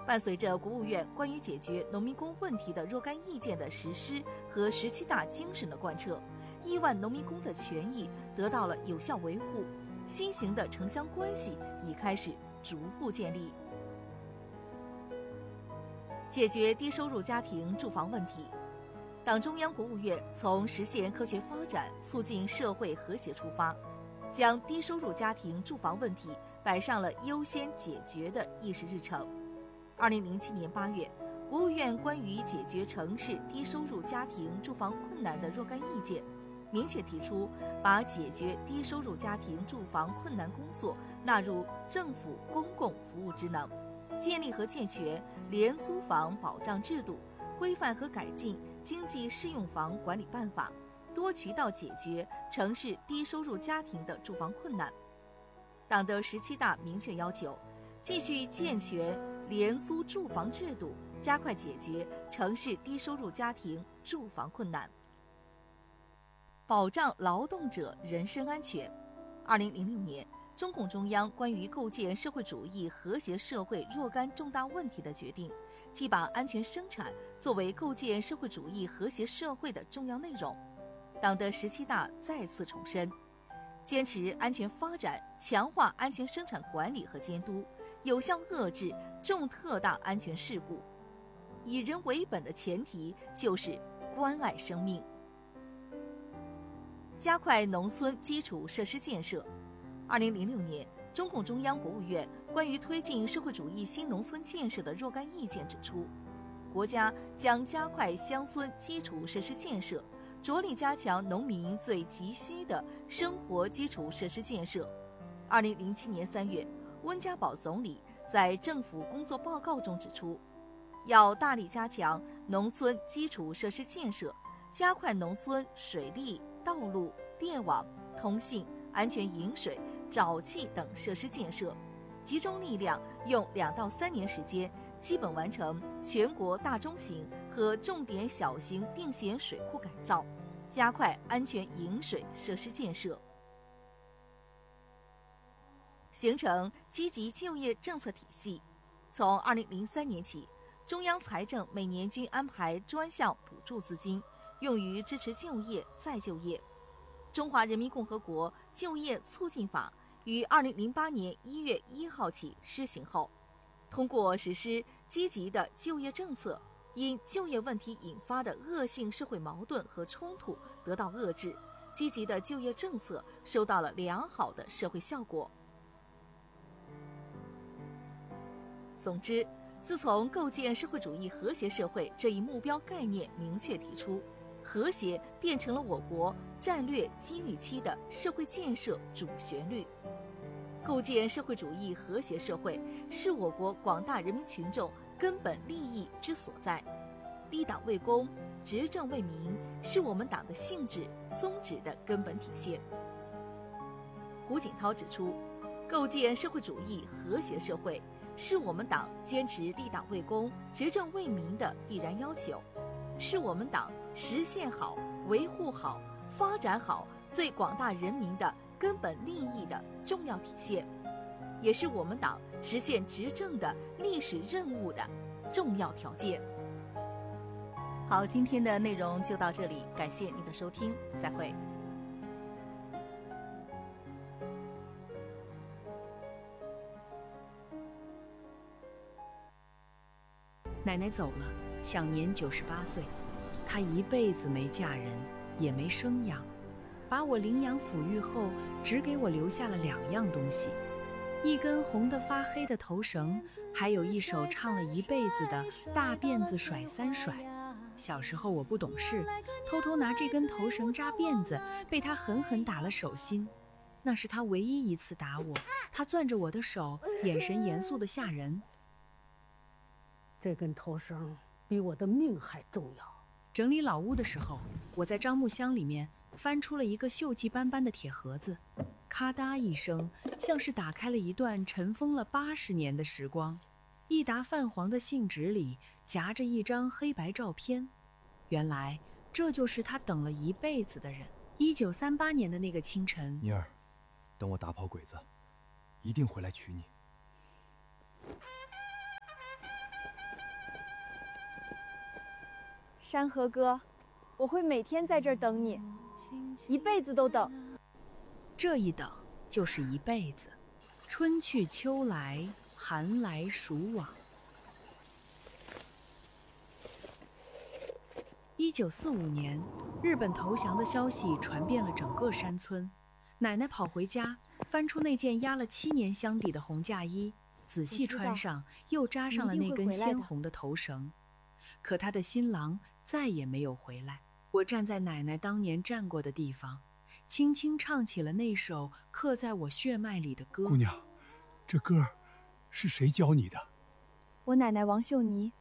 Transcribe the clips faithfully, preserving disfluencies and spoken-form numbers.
伴随着国务院关于解决农民工问题的若干意见的实施和十七大精神的贯彻，亿万农民工的权益得到了有效维护，新型的城乡关系已开始逐步建立。解决低收入家庭住房问题，党中央、国务院从实现科学发展、促进社会和谐出发，将低收入家庭住房问题摆上了优先解决的议事日程。二零零七年八月，国务院关于解决城市低收入家庭住房困难的若干意见，明确提出把解决低收入家庭住房困难工作纳入政府公共服务职能，建立和健全廉租房保障制度，规范和改进经济适用房管理办法，多渠道解决城市低收入家庭的住房困难。党的十七大明确要求，继续健全廉租住房制度，加快解决城市低收入家庭住房困难。保障劳动者人身安全。二零零六年，中共中央关于构建社会主义和谐社会若干重大问题的决定，即把安全生产作为构建社会主义和谐社会的重要内容。党的十七大再次重申，坚持安全发展，强化安全生产管理和监督，有效遏制重特大安全事故。以人为本的前提就是关爱生命。加快农村基础设施建设。二零零六年，中共中央、国务院关于推进社会主义新农村建设的若干意见指出，国家将加快乡村基础设施建设，着力加强农民最急需的生活基础设施建设。二零零七年三月，温家宝总理在政府工作报告中指出，要大力加强农村基础设施建设，加快农村水利、道路、电网、通信、安全饮水、沼气等设施建设，集中力量用两到三年时间，基本完成全国大中型和重点小型并线水库改造，加快安全饮水设施建设。形成积极就业政策体系。从二零零三年起，中央财政每年均安排专项补助资金，用于支持就业、再就业。中华人民共和国就业促进法于二零零八年一月一号起施行后，通过实施积极的就业政策，因就业问题引发的恶性社会矛盾和冲突得到遏制，积极的就业政策收到了良好的社会效果。总之，自从构建社会主义和谐社会这一目标概念明确提出，和谐变成了我国战略机遇期的社会建设主旋律。构建社会主义和谐社会是我国广大人民群众根本利益之所在，立党为公、执政为民是我们党的性质宗旨的根本体现。胡锦涛指出，构建社会主义和谐社会是我们党坚持立党为公、执政为民的必然要求，是我们党实现好、维护好、发展好最广大人民的根本利益的重要体现，也是我们党实现执政的历史任务的重要条件。好，今天的内容就到这里，感谢您的收听，再会。 奶奶走了，享年九十八岁。她一辈子没嫁人，也没生养，把我领养抚育后，只给我留下了两样东西：一根红得发黑的头绳，还有一首唱了一辈子的大辫子甩三甩。小时候我不懂事，偷偷拿这根头绳扎辫子，被她狠狠打了手心。那是她唯一一次打我，她攥着我的手，眼神严肃得吓人。 这根头绳比我的命还重要。 整理老屋的时候，我在樟木箱里面翻出了一个锈迹斑斑的铁盒子，咔嗒一声，像是打开了一段尘封了八十年的时光。一沓泛黄的信纸里夹着一张黑白照片，原来这就是他等了一辈子的人。一九三八年的那个清晨， 妮儿，等我打跑鬼子，一定回来娶你。 山河哥，我会每天在这儿等你，一辈子都等。 这一等就是一辈子，春去秋来，寒来暑往。一九四五年，日本投降的消息传遍了整个山村。奶奶跑回家，翻出那件压了七年箱底的红嫁衣，仔细穿上，又扎上了那根鲜红的头绳。可她的新郎再也没有回来。我站在奶奶当年站过的地方，轻轻唱起了那首刻在我血脉里的歌。 姑娘，这歌是谁教你的？ 我奶奶王秀妮。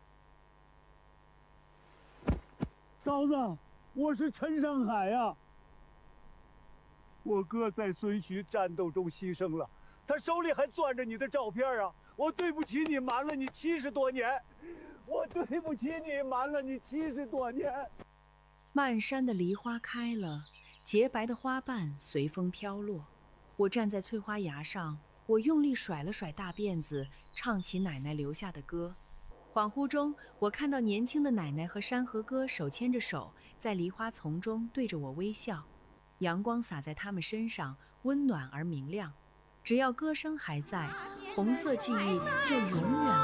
嫂子，我是陈上海呀。我哥在孙徐战斗中牺牲了，他手里还攥着你的照片啊！我对不起你，瞒了你七十多年，我对不起你，瞒了你七十多年。 漫山的梨花开了，洁白的花瓣随风飘落。我站在翠花崖上，我用力甩了甩大辫子，唱起奶奶留下的歌。恍惚中，我看到年轻的奶奶和山河哥手牵着手，在梨花丛中对着我微笑。阳光洒在他们身上，温暖而明亮。只要歌声还在，红色记忆就永远